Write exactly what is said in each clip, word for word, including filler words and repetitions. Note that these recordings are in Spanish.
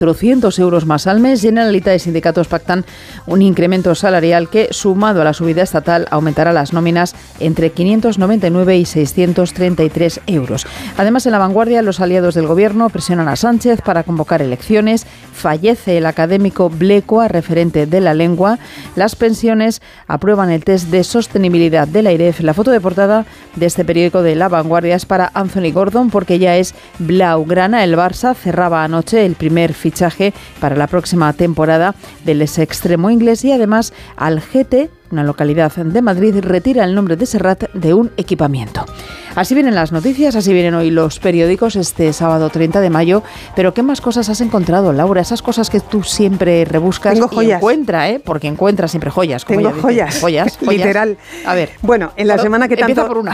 cuatrocientos euros más al mes. Generalitat y sindicatos pactan un incremento salarial que, sumado a la subida estatal, aumentará las nóminas entre quinientos noventa y nueve y seiscientos treinta y tres euros. Además, en La Vanguardia, los aliados del gobierno presionan a Sánchez para convocar elecciones. Fallece el académico Blecua, referente de la lengua. Las pensiones aprueban el test de sostenibilidad de la I R E F. La foto de portada de este periódico de La Vanguardia es para Anthony Gordon, porque ya es blaugrana. El Barça cerraba anoche el primer fichaje para la próxima temporada del ex extremo inglés, y además Algete, una localidad de Madrid, retira el nombre de Serrat de un equipamiento. Así vienen las noticias, así vienen hoy los periódicos este sábado treinta de mayo. Pero ¿qué más cosas has encontrado, Laura? Esas cosas que tú siempre rebuscas. Tengo joyas. Y encuentra, ¿eh? Porque encuentras siempre joyas. Como Tengo joyas. joyas. Joyas. Literal. A ver. Bueno, en la Pero semana que tanto... Empieza por una.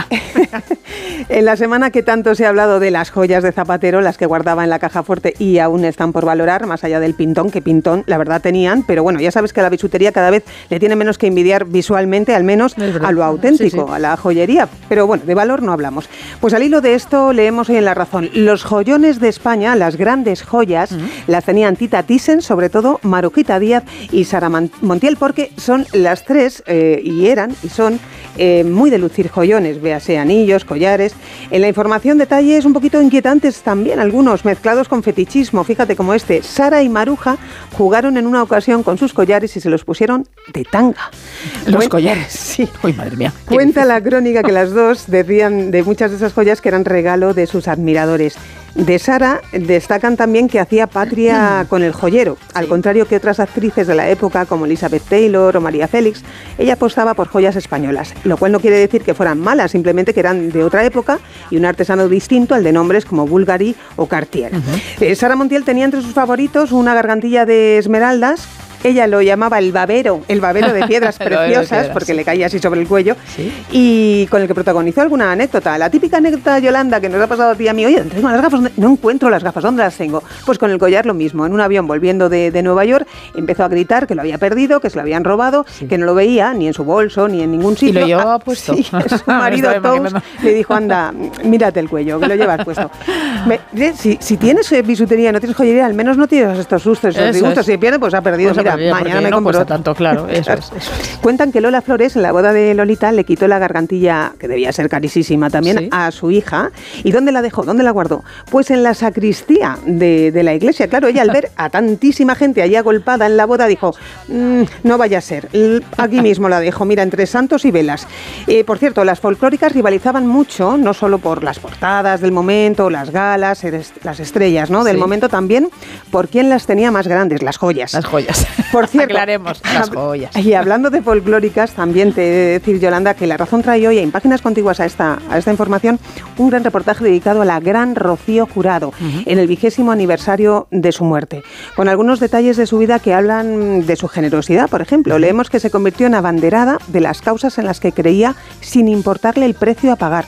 En la semana que tanto se ha hablado de las joyas de Zapatero, las que guardaba en la caja fuerte y aún están por valorar, más allá del pintón, que pintón la verdad tenían, pero bueno, ya sabes que la bisutería cada vez le tiene menos que envidiar visualmente, al menos a lo auténtico, sí, sí. a la joyería. Pero bueno, de valor no hablamos. Pues al hilo de esto leemos hoy en La Razón: los joyones de España, las grandes joyas, uh-huh. las tenían Tita Thyssen, sobre todo Marujita Díaz y Sara Montiel, porque son las tres, eh, y eran, y son, eh, muy de lucir joyones, véase anillos, collares. En la información detalles un poquito inquietantes también, algunos mezclados con fetichismo, fíjate como este. Sara y Maruja jugaron en una ocasión con sus collares y se los pusieron de tanga. Los Cuen- collares. Sí. Uy, madre mía. Cuenta la crónica que las dos decían de muchas de esas joyas que eran regalo de sus admiradores. De Sara destacan también que hacía patria con el joyero. Al sí. contrario que otras actrices de la época como Elizabeth Taylor o María Félix, ella apostaba por joyas españolas, lo cual no quiere decir que fueran malas, simplemente que eran de otra época y un artesano distinto al de nombres como Bulgari o Cartier. Uh-huh. Eh, Sara Montiel tenía entre sus favoritos una gargantilla de esmeraldas. Ella lo llamaba el babero, el babero de piedras preciosas, de piedras, porque sí. le caía así sobre el cuello, ¿sí? y con el que protagonizó alguna anécdota. La típica anécdota, Yolanda, que nos ha pasado a ti y a mí: oye, tengo las gafas, no encuentro las gafas, ¿dónde las tengo? Pues con el collar lo mismo. En un avión volviendo de, de Nueva York, empezó a gritar que lo había perdido, que se lo habían robado, sí. que no lo veía ni en su bolso, ni en ningún sitio. ¿Y lo llevaba puesto? Sí, su marido Tous le dijo: anda, mírate el cuello, que lo llevas puesto. Me, si, si tienes bisutería, no tienes joyería, al menos no tienes estos sustos, estos disgustos. Si pierde, pues ha perdido. Pues mira, perdido, mañana me no compro tanto, claro, eso es, eso es. Cuentan que Lola Flores, en la boda de Lolita, le quitó la gargantilla, que debía ser carísima también, ¿sí? a su hija. ¿Y dónde la dejó? ¿Dónde la guardó? Pues en la sacristía de, de la iglesia. Claro, ella al ver a tantísima gente allí agolpada en la boda dijo: mmm, no vaya a ser, aquí mismo la dejo, mira, entre santos y velas. Eh, por cierto, las folclóricas rivalizaban mucho, no solo por las portadas del momento, las galas, las estrellas, ¿no? Del sí. momento, también por quién las tenía más grandes, las joyas. Las joyas. Por cierto, aclaremos, las joyas. Y hablando de folclóricas, también te he de decir, Yolanda, que La Razón trae hoy en páginas contiguas a esta, a esta información un gran reportaje dedicado a la gran Rocío Jurado, uh-huh. en el vigésimo aniversario de su muerte, con algunos detalles de su vida que hablan de su generosidad. Por ejemplo, uh-huh. leemos que se convirtió en abanderada de las causas en las que creía sin importarle el precio a pagar,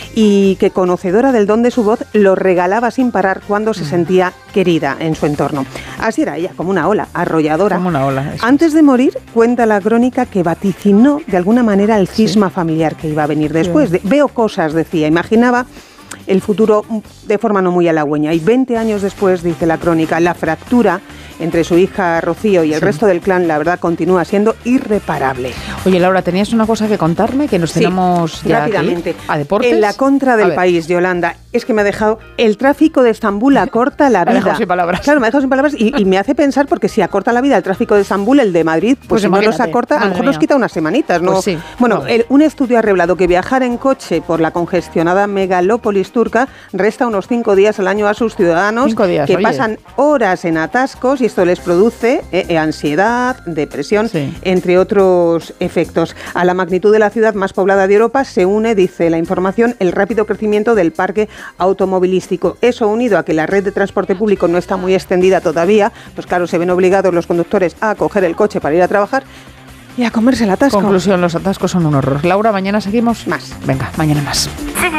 y que, conocedora del don de su voz, lo regalaba sin parar cuando se sentía querida en su entorno. Así era ella, como una ola, arrolladora. Como una ola. Eso. Antes de morir, cuenta la crónica que vaticinó de alguna manera el cisma sí. familiar que iba a venir después. Sí. De, veo cosas, decía, imaginaba el futuro de forma no muy halagüeña. Y veinte años después, dice la crónica, la fractura entre su hija Rocío y el sí. resto del clan, la verdad, continúa siendo irreparable. Oye, Laura, ¿tenías una cosa que contarme? Que nos sí, tenemos ya rápidamente. Aquí a deportes. En la contra del país, Yolanda, es que me ha dejado... El tráfico de Estambul acorta la vida. Me ha dejado sin palabras. Claro, me ha dejado sin palabras y, y me hace pensar, porque si acorta la vida el tráfico de Estambul, el de Madrid, pues, pues si no los acorta, a lo mejor mía. nos quita unas semanitas, ¿no? Pues sí. Bueno, el, un estudio ha revelado que viajar en coche por la congestionada megalópolis turca resta unos cinco días al año a sus ciudadanos días, que oye. pasan horas en atascos, y esto les produce Eh, eh, ansiedad, depresión, sí. entre otros efectos. A la magnitud de la ciudad más poblada de Europa se une, dice la información, el rápido crecimiento del parque automovilístico. Eso, unido a que la red de transporte público no está muy extendida todavía, pues claro, se ven obligados los conductores a coger el coche para ir a trabajar y a comerse el atasco. Conclusión, los atascos son un horror. Laura, mañana seguimos más. Venga, mañana más.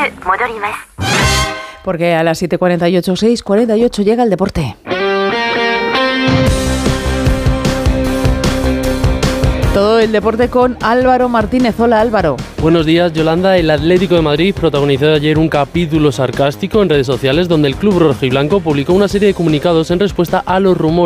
Porque a las siete cuarenta y ocho, seis cuarenta y ocho llega el deporte. Todo todo el deporte con Álvaro Martínez. Hola, Álvaro. Buenos días, Yolanda. El Atlético de Madrid protagonizó ayer un capítulo sarcástico en redes sociales donde el club rojiblanco publicó una serie de comunicados en respuesta a los rumores